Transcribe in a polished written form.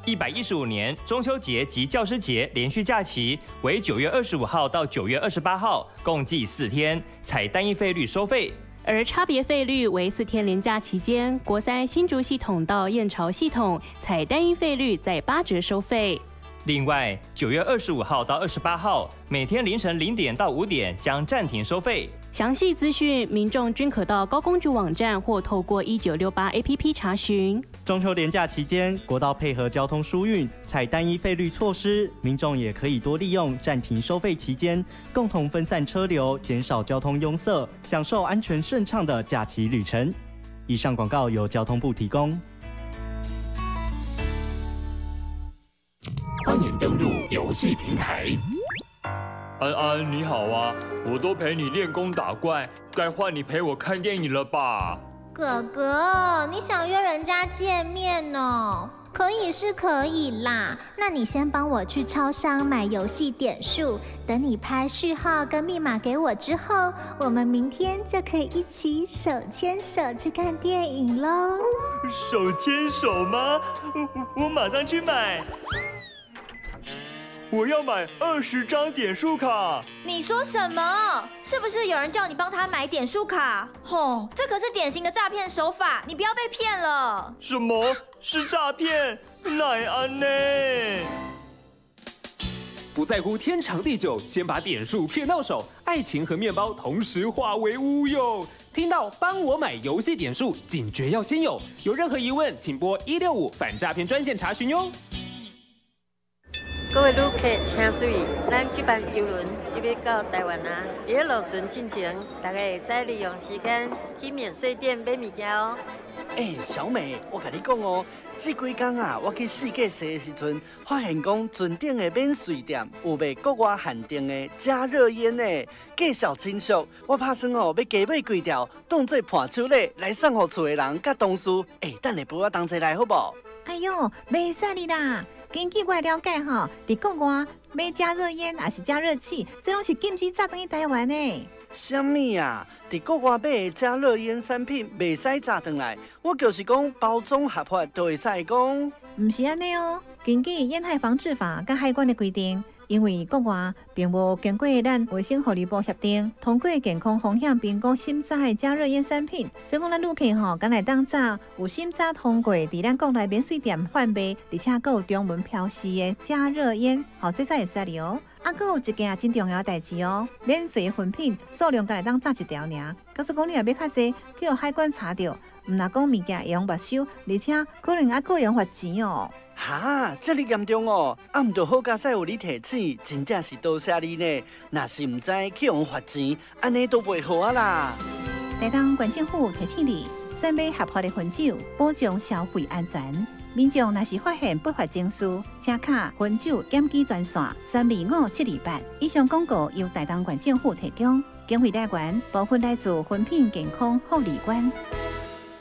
115年中秋节及教师节连续假期为9月25号到9月28号，共计4天，采单一费率收费。 而差别费率为4天连假期间，国三新竹系统到燕巢系统采单一费率在8折收费。 另外，9月25号到28号，每天凌晨0点到5点将暂停收费。 详细资讯，民众均可到高公局网站或透过1968 APP 查询。 中秋连假期间，国道配合交通疏运，采单一费率措施，民众也可以多利用暂停收费期间，共同分散车流，减少交通拥塞，享受安全顺畅的假期旅程。以上广告由交通部提供。 欢迎登入游戏平台。 安安，你好啊！我都陪你练功打怪，该换你陪我看电影了吧？ 哥哥，你想约人家见面哦？可以是可以啦，那你先帮我去超商买游戏点数，等你拍序号跟密码给我之后，我们明天就可以一起手牵手去看电影咯。 手牵手吗？我马上去买。我要买20张点数卡。 你说什么？是不是有人叫你帮他买点数卡？吼，这可是典型的诈骗手法，你不要被骗了。 什么是诈骗？奈安呢？ 不在乎天长地久，先把点数骗到手，爱情和面包同时化为乌有。听到帮我买游戏点数，警觉要先有。有任何疑问，请拨165反诈骗专线查询哟。 各位旅客，请注意，咱这班邮轮就要到台湾啦。在路程进前，大家会使利用时间去免税店买物件哦。 小美，我甲你讲哦，这几天啊，我去世界踅的时阵，发现讲船顶的免税店有卖国外限定的加热烟呢，介绍真俗。我打算要加买几条，当做伴手礼来送给厝的人甲同事。等下陪我同齐来好不？ 哎呦，袂使哩啦！根据我了解吼，伫国外买加热烟还是加热器，这拢是禁止炸转去台湾的。 什么啊？伫国外买的加热烟产品袂使炸转来，我就是讲包装合法就会使讲。 唔是安尼哦，根据烟害防治法甲海关的规定。因为国外并无经过咱卫生福利部协定，通过健康风险评估审查的加热烟产品，所以讲咱旅客吼，敢来当早有审查通过，伫咱国内免税店贩卖，而且还有中文标示的加热烟，这才会使哩哦。还有一件真重要的代志哦，免税的粉品数量敢来当炸1条尔，假使讲你若要较济，去海关查到，唔若讲物件会用没收，而且可能还个用罚钱哦。 哈，这么严重哦！唔就好佳再有你提醒，真正是多谢你呢。若是唔知去用罚钱，安尼都袂好啊啦。 台东县政府提醒你，选买合法的烟酒，保障消费安全。民众若是发现不法情事，请卡烟酒检举专线325-728。以上广告由台东县政府提供，经费来源部分来自烟品健康护理官。